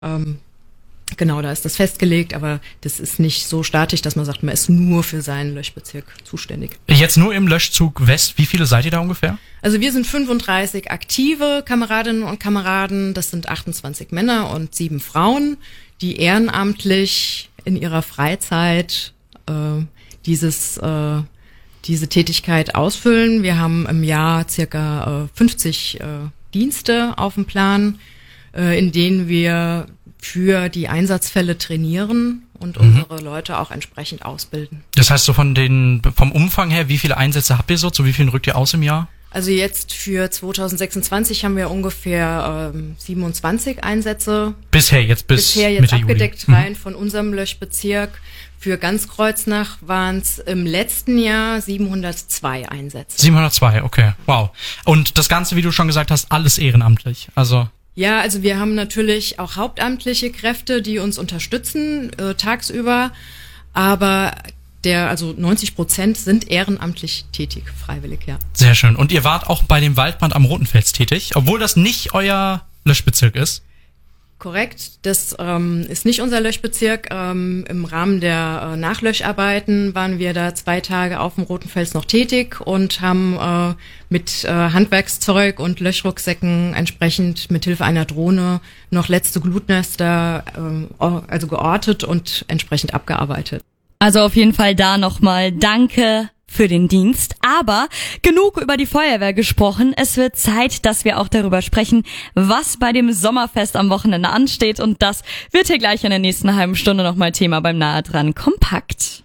Genau, da ist das festgelegt, aber das ist nicht so statisch, dass man sagt, man ist nur für seinen Löschbezirk zuständig. Jetzt nur im Löschzug West, wie viele seid ihr da ungefähr? Also wir sind 35 aktive Kameradinnen und Kameraden, das sind 28 Männer und 7 Frauen, die ehrenamtlich in ihrer Freizeit diese Tätigkeit ausfüllen. Wir haben im Jahr circa 50 Dienste auf dem Plan, in denen wir für die Einsatzfälle trainieren und unsere Leute auch entsprechend ausbilden. Das heißt so vom Umfang her, wie viele Einsätze habt ihr so? Zu wie vielen rückt ihr aus im Jahr? Also jetzt für 2026 haben wir ungefähr 27 Einsätze. Bisher jetzt Mitte abgedeckt Juli. Rein von unserem Löschbezirk. Für ganz Kreuznach waren es im letzten Jahr 702 Einsätze. 702, okay, wow. Und das Ganze, wie du schon gesagt hast, alles ehrenamtlich, also... Ja, also wir haben natürlich auch hauptamtliche Kräfte, die uns unterstützen tagsüber, aber 90% sind ehrenamtlich tätig, freiwillig, ja. Sehr schön. Und ihr wart auch bei dem Waldbrand am Rotenfels tätig, obwohl das nicht euer Löschbezirk ist? Korrekt, das ist nicht unser Löschbezirk. Im Rahmen der Nachlöscharbeiten waren wir da 2 Tage auf dem Rotenfels noch tätig und haben mit Handwerkszeug und Löschrucksäcken entsprechend mithilfe einer Drohne noch letzte Glutnester geortet und entsprechend abgearbeitet. Also auf jeden Fall da nochmal Danke für den Dienst. Aber genug über die Feuerwehr gesprochen. Es wird Zeit, dass wir auch darüber sprechen, was bei dem Sommerfest am Wochenende ansteht. Und das wird hier gleich in der nächsten halben Stunde nochmal Thema beim Nahe dran Kompakt.